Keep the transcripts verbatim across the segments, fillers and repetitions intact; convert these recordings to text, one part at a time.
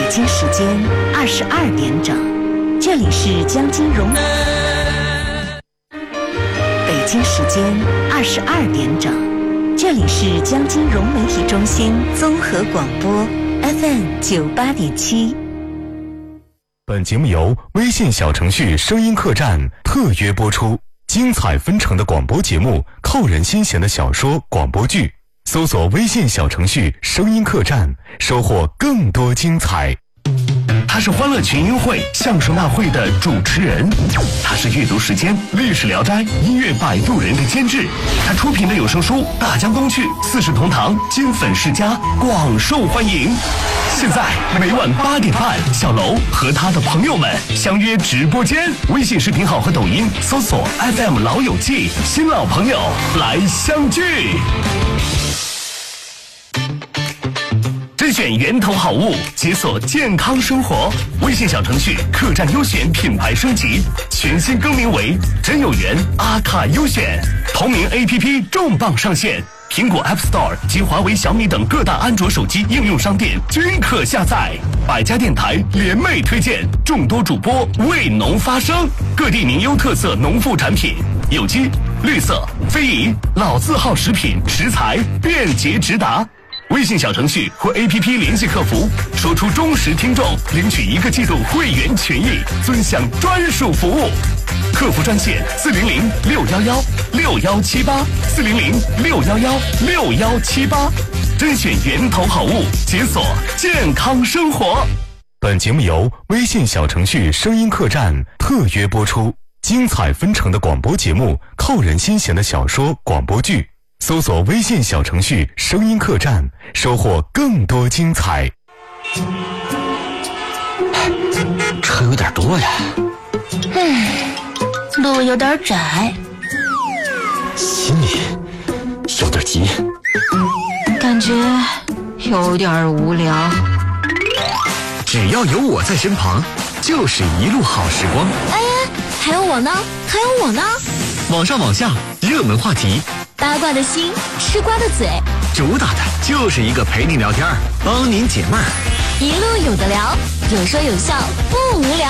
京时间二十二点整，这里是江金融。北京时间二十二点整，这里是江金融媒体中心综合广播 F M 九八点七。 本节目由微信小程序声音客栈特约播出，精彩纷呈的广播节目，扣人心弦的小说广播剧，搜索微信小程序声音客栈，收获更多精彩。 他是欢乐群英会相声大会的主持人，他是阅读时间历史聊斋音乐摆渡人的监制，他出品的有声书《大江东去》《四世同堂》金粉世家广受欢迎。现在每晚八点半，小楼和他的朋友们相约直播间，微信视频号和抖音搜索 F M 老友记，新老朋友来相聚。甄选源头好物，解锁健康生活。微信小程序客栈优选品牌升级，全新更名为真有缘阿卡优选。同名 A P P 重磅上线，苹果 App Store 及华为、小米等各大安卓手机应用商店均可下载。百家电台联袂推荐，众多主播为农发声，各地名优特色农副产品，有机、绿色、非遗、老字号食品食材便捷直达。微信小程序或 A P P 联系客服，说出忠实听众，领取一个季度会员权益，尊享专属服务。客服专线四零零六幺幺六幺七八四零零六幺幺六幺七八，甄选源头好物，解锁健康生活。 本节目由微信小程序声音客栈特约播出，精彩纷呈的广播节目，扣人心弦的小说广播剧。搜索微信小程序声音客栈，收获更多精彩。 车有点多呀， 唉，路有点窄， 心里有点急， 感觉有点无聊。 只要有我在身旁，就是一路好时光。 哎呀，还有我呢，还有我呢。 网上网下，热门话题， 八卦的心，吃瓜的嘴， 主打的就是一个陪你聊天，帮您解闷儿， 一路有的聊，有说有笑，不无聊。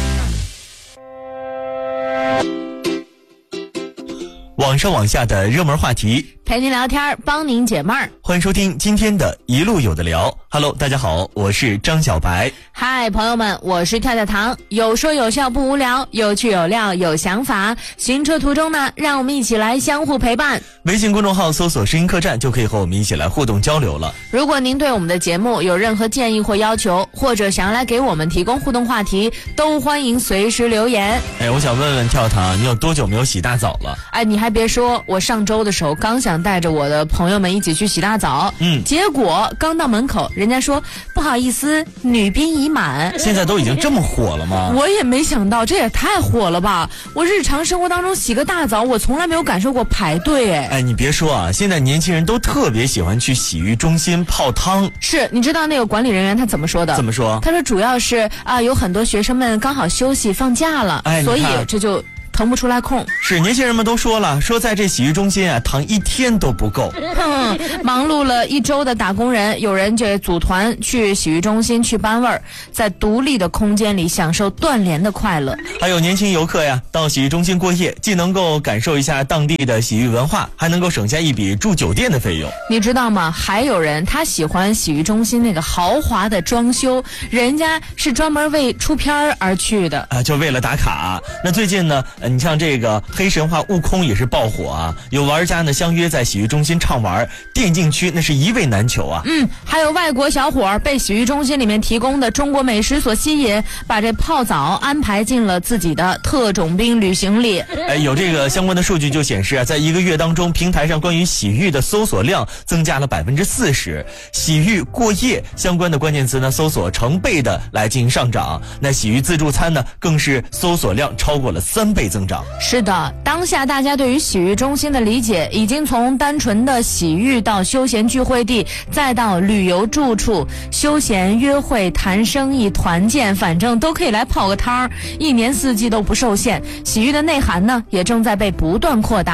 网上网下的热门话题， 陪您聊天，帮您解闷儿。 欢迎收听今天的一路有的聊。Hello， 大家好，我是张小白。 嗨，朋友们，我是跳跳糖。有说有笑不无聊，有趣有料有想法。行车途中呢，让我们一起来相互陪伴。 微信公众号搜索声音客栈，就可以和我们一起来互动交流了。 如果您对我们的节目有任何建议或要求，或者想要来给我们提供互动话题，都欢迎随时留言。 哎，我想问问跳糖，你有多久没有洗大澡了？ 哎，你还别说，我上周的时候刚想带着我的朋友们一起去洗大澡， 嗯， 结果刚到门口，人家说不好意思，女宾已满。 现在都已经这么火了吗？ 我也没想到，这也太火了吧！我日常生活当中洗个大澡，我从来没有感受过排队。哎， 哎，你别说啊，现在年轻人都特别喜欢去洗浴中心泡汤。 是，你知道那个管理人员他怎么说的？ 怎么说？ 他说主要是啊，有很多学生们刚好休息放假了， 哎， 所以这就腾不出来空。 是，年轻人们都说了，说在这洗浴中心啊，躺一天都不够。 哼，忙碌了一周的打工人，有人就组团去洗浴中心去搬味儿，在独立的空间里享受断联的快乐。 还有年轻游客呀，到洗浴中心过夜，既能够感受一下当地的洗浴文化，还能够省下一笔住酒店的费用。 你知道吗？还有人他喜欢洗浴中心那个豪华的装修，人家是专门为出片而去的啊，就为了打卡。那最近呢，你像这个黑神话悟空也是爆火啊，有玩家呢相约在洗浴中心畅玩，电竞区那是一位难求啊。 嗯，还有外国小伙被洗浴中心里面提供的中国美食所吸引，把这泡澡安排进了自己的特种兵旅行里。 哎，有这个相关的数据就显示啊，在一个月当中，平台上关于洗浴的搜索量增加了百分之四十，洗浴过夜相关的关键词呢，搜索成倍的来进行上涨。那洗浴自助餐呢，更是搜索量超过了三倍增长。 是的，当下大家对于洗浴中心的理解已经从单纯的洗浴到休闲聚会地，再到旅游住处、休闲约会、谈生意、团建，反正都可以来泡个汤，一年四季都不受限。洗浴的内涵呢，也正在被不断扩大。 这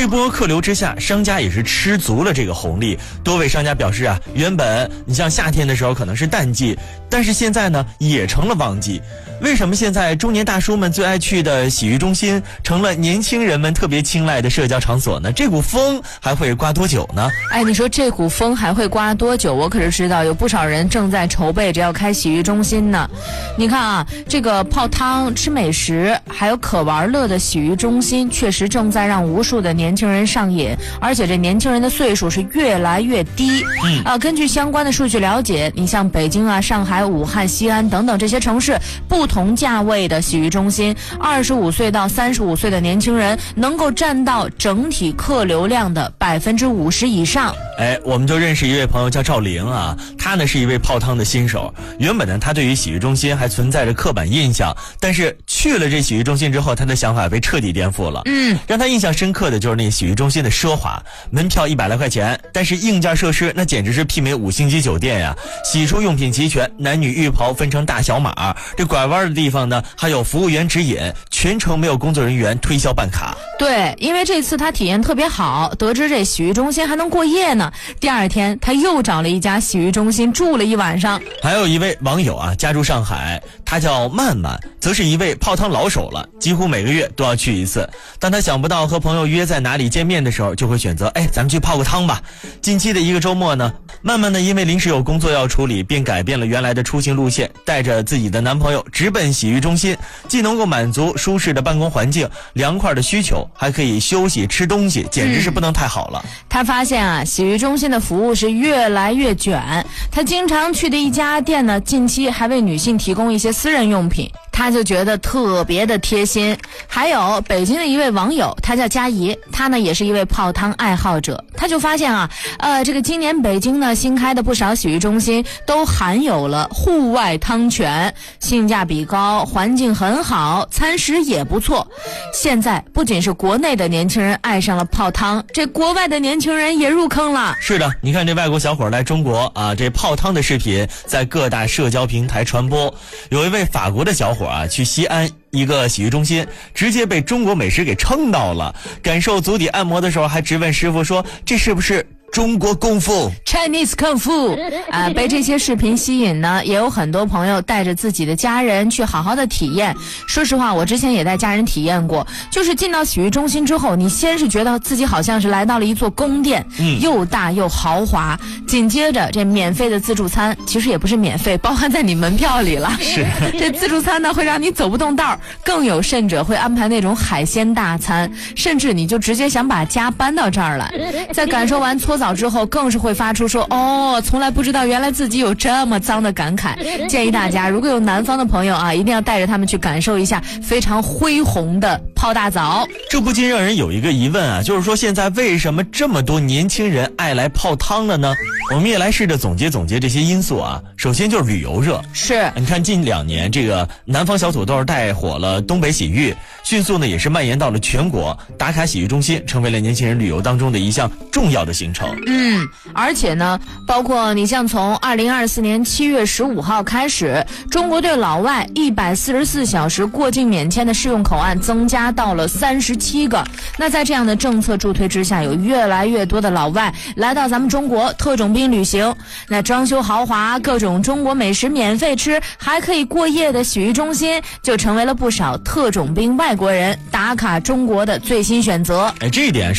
这波客流之下，商家也是吃足了这个红利。多位商家表示啊，原本你像夏天的时候可能是淡季，但是现在呢也成了旺季。为什么现在中年大叔们最爱去的洗浴中心成了年轻人们特别青睐的社交场所呢？这股风还会刮多久呢？ 哎，你说这股风还会刮多久？我可是知道有不少人正在筹备着要开洗浴中心呢。你看啊，这个泡汤、吃美食还有可玩乐的洗浴中心确实正在让无数的年轻人上瘾，而且这年轻人的岁数是越来越低。嗯，啊，根据相关的数据了解，你像北京啊、上海、武汉、西安等等这些城市，不同价位的洗浴中心，二十五岁到三十五岁的年轻人能够占到整体客流量的百分之五十以上。 哎，我们就认识一位朋友叫赵玲啊，他呢是一位泡汤的新手。原本呢，他对于洗浴中心还存在着刻板印象，但是去了这洗浴中心之后，他的想法被彻底颠覆了。嗯，让他印象深刻的就是那洗浴中心的奢华，门票一百来块钱，但是硬件设施那简直是媲美五星级酒店呀！洗漱用品齐全，男女浴袍分成大小码，这拐弯的地方呢还有服务员指引，全程没有工作人员推销办卡。 对，因为这次他体验特别好，得知这洗浴中心还能过夜呢。第二天他又找了一家洗浴中心住了一晚上。 还有一位网友啊，家住上海，他叫曼曼，则是一位泡汤老手了，几乎每个月都要去一次。当他想不到和朋友约在哪里见面的时候，就会选择哎，咱们去泡个汤吧。近期的一个周末呢，曼曼呢因为临时有工作要处理，便改变了原来的出行路线，带着自己的男朋友直奔洗浴中心，既能够满足舒适的办公环境、凉快的需求，还可以休息吃东西，简直是不能太好了。嗯， 他发现啊，洗浴中心的服务是越来越卷。他经常去的一家店呢，近期还为女性提供一些私人用品，他就觉得特别的贴心。还有北京的一位网友，他叫佳怡，他呢也是一位泡汤爱好者，他就发现啊，呃，这个今年北京呢新开的不少洗浴中心都含有了户外汤泉，性价比高，环境很好，餐食也不错。现在不仅是国内的年轻人爱上了泡汤，这国外的年轻人也入坑了。 是的，你看这外国小伙来中国啊，这泡汤的视频在各大社交平台传播。有一位法国的小伙啊，去西安一个洗浴中心，直接被中国美食给撑到了。感受足底按摩的时候，还直问师傅说：“这是不是中国功夫 Chinese 功夫啊？”被这些视频吸引呢，也有很多朋友带着自己的家人去好好的体验。说实话，我之前也带家人体验过，就是进到洗浴中心之后，你先是觉得自己好像是来到了一座宫殿，嗯，又大又豪华，紧接着这免费的自助餐，其实也不是免费，包含在你门票里了。 是这自助餐呢会让你走不动道，更有甚者会安排那种海鲜大餐，甚至你就直接想把家搬到这儿来。在感受完搓澡之后，更是会发出说哦，从来不知道原来自己有这么脏的感慨。建议大家如果有南方的朋友啊，一定要带着他们去感受一下非常恢宏的泡大澡。 这不禁让人有一个疑问啊，就是说现在为什么这么多年轻人爱来泡汤了呢？我们也来试着总结总结这些因素啊。首先就是旅游热， 是你看近两年这个南方小土豆带火了东北洗浴，迅速呢也是蔓延到了全国，打卡洗浴中心成为了年轻人旅游当中的一项重要的行程。 嗯，而且呢，包括你像从二零二四年七月十五号开始，中国对老外一百四十四小时过境免签的适用口岸增加到了三十七个。那在这样的政策助推之下，有越来越多的老外来到咱们中国特种兵旅行。那装修豪华，各种中国美食免费吃，还可以过夜的洗浴中心，就成为了不少特种兵外国人打卡中国的最新选择。 哎，这一点